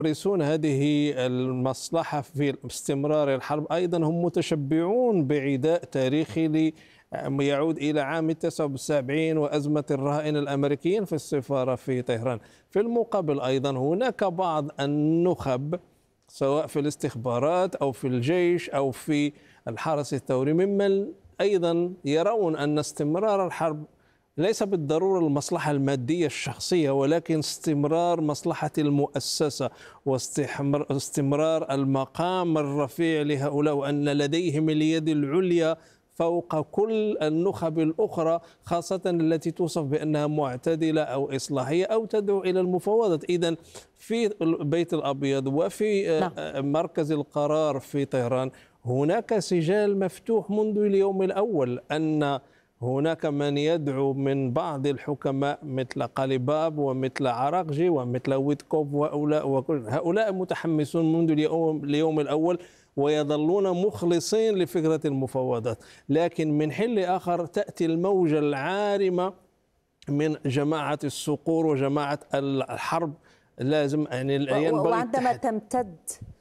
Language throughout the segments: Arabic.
يمارسون هذه المصلحة في استمرار الحرب أيضا هم متشبعون بعداء تاريخي يعود إلى عام 79 وأزمة الرهائن الأمريكيين في السفارة في طهران. في المقابل أيضا هناك بعض النخب سواء في الاستخبارات أو في الجيش أو في الحرس الثوري ممن أيضا يرون أن استمرار الحرب ليس بالضرورة المصلحة المادية الشخصية، ولكن استمرار مصلحة المؤسسة واستمرار المقام الرفيع لهؤلاء، وأن لديهم اليد العليا فوق كل النخب الأخرى، خاصة التي توصف بأنها معتدلة أو إصلاحية أو تدعو إلى المفاوضات. إذن في البيت الأبيض وفي مركز القرار في طهران هناك سجال مفتوح منذ اليوم الأول، أن هناك من يدعو من بعض الحكماء مثل قاليباف ومثل عراقجي ومثل ويتكوف هؤلاء متحمسون منذ اليوم الأول ويظلون مخلصين لفكرة المفاوضات، لكن من حل آخر تأتي الموجة العارمة من جماعة الصقور وجماعة الحرب. لازم يعني ينبغي وعندما تمتد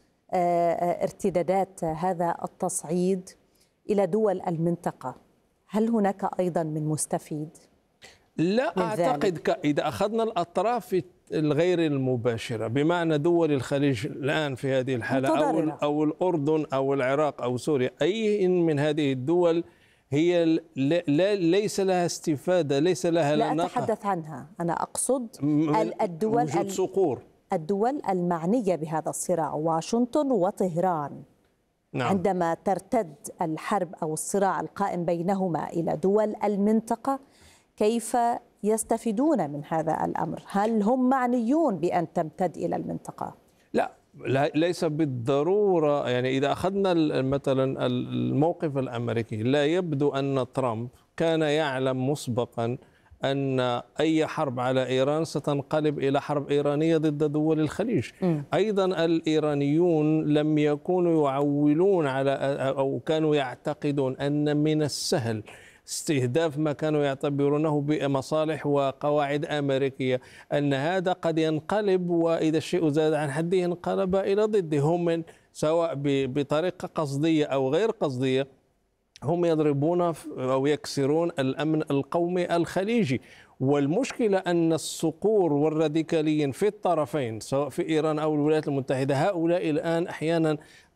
ارتدادات هذا التصعيد إلى دول المنطقة، هل هناك أيضا من مستفيد؟ لا أعتقد. إذا أخذنا الأطراف الغير المباشرة بمعنى دول الخليج الآن في هذه الحالة أو الأردن أو العراق أو سوريا، أي من هذه الدول هي ليس لها استفادة، ليس لها لا أتحدث عنها، أنا أقصد الدول وجود صقور، الدول المعنية بهذا الصراع، واشنطن وطهران. نعم. عندما ترتد الحرب أو الصراع القائم بينهما إلى دول المنطقة، كيف يستفيدون من هذا الأمر؟ هل هم معنيون بأن تمتد إلى المنطقة؟ لا ليس بالضرورة. يعني إذا أخذنا مثلا الموقف الأمريكي، لا يبدو أن ترامب كان يعلم مسبقا أن أي حرب على إيران ستنقلب إلى حرب إيرانية ضد دول الخليج. أيضا الإيرانيون لم يكونوا يعولون على أو كانوا يعتقدون أن من السهل استهداف ما كانوا يعتبرونه بمصالح وقواعد أمريكية، أن هذا قد ينقلب، وإذا الشيء زاد عن حده انقلب إلى ضده. هم سواء بطريقة قصدية أو غير قصدية هم يضربون أو يكسرون الأمن القومي الخليجي. والمشكلة أن الصقور والراديكاليين في الطرفين سواء في إيران أو الولايات المتحدة، هؤلاء الآن أحيانا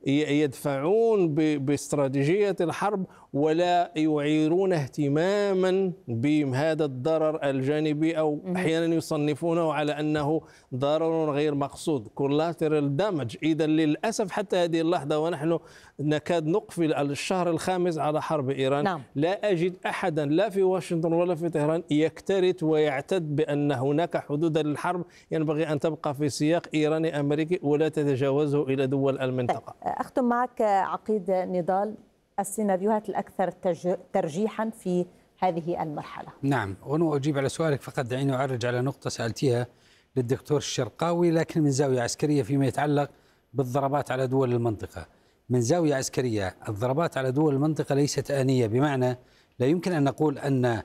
يدفعون باستراتيجية الحرب ولا يعيرون اهتماما بهذا الضرر الجانبي، أو أحيانا يصنفونه على أنه ضرر غير مقصود collateral damage. إذا للأسف حتى هذه اللحظة ونحن نكاد نقفل الشهر الخامس على حرب إيران، نعم. لا أجد أحدا لا في واشنطن ولا في طهران يكترث ويعتد بأن هناك حدود للحرب ينبغي أن تبقى في سياق إيراني أمريكي ولا تتجاوزه إلى دول المنطقة. أختم معك عقيد نضال، السيناريوهات الأكثر ترجيحا في هذه المرحلة. نعم، وأنا أجيب على سؤالك فقط دعيني أعرج على نقطة سألتيها للدكتور الشرقاوي، لكن من زاوية عسكرية فيما يتعلق بالضربات على دول المنطقة. من زاوية عسكرية الضربات على دول المنطقة ليست آنية، بمعنى لا يمكن أن نقول أن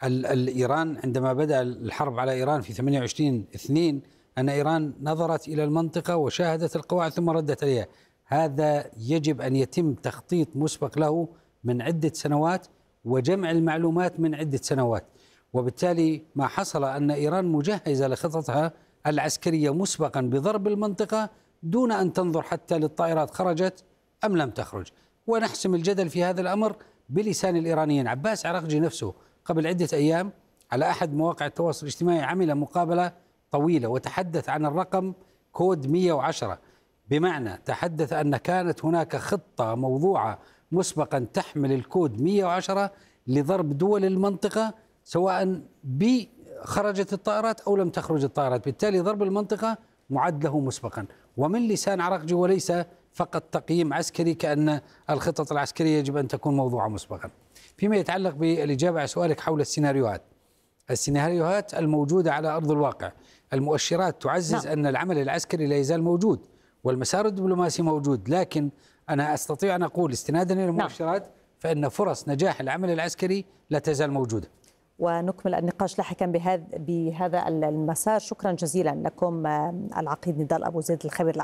إيران عندما بدأ الحرب على إيران في 28/2 أن إيران نظرت إلى المنطقة وشاهدت القواعد ثم ردت عليها. هذا يجب أن يتم تخطيط مسبق له من عدة سنوات وجمع المعلومات من عدة سنوات، وبالتالي ما حصل أن إيران مجهزة لخططها العسكرية مسبقا بضرب المنطقة دون أن تنظر حتى للطائرات خرجت أم لم تخرج. ونحسم الجدل في هذا الأمر بلسان الإيرانيين. عباس عراقجي نفسه قبل عدة أيام على أحد مواقع التواصل الاجتماعي عمل مقابلة طويلة وتحدث عن الرقم كود 110، بمعنى تحدث أن كانت هناك خطة موضوعة مسبقا تحمل الكود 110 لضرب دول المنطقة سواء خرجت الطائرات أو لم تخرج الطائرات، بالتالي ضرب المنطقة معد له مسبقا. ومن لسان عراقجي وليس فقط تقييم عسكري كأن الخطط العسكرية يجب أن تكون موضوعة مسبقا. فيما يتعلق بالإجابة على سؤالك حول السيناريوهات الموجودة على أرض الواقع، المؤشرات تعزز أن العمل العسكري لا يزال موجود والمسار الدبلوماسي موجود، لكن أنا أستطيع أن أقول استنادا إلى المؤشرات فإن فرص نجاح العمل العسكري لا تزال موجودة. ونكمل النقاش لاحقا بهذا المسار. شكرا جزيلا لكم العقيد نضال أبو زيد الخبير